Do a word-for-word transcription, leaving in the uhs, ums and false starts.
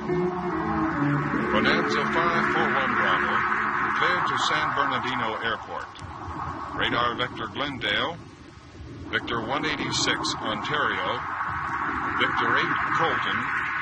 Bonanza five four one Bravo, cleared to San Bernardino Airport. Radar vector Glendale, Victor one eighty-six Ontario, Victor eight Colton,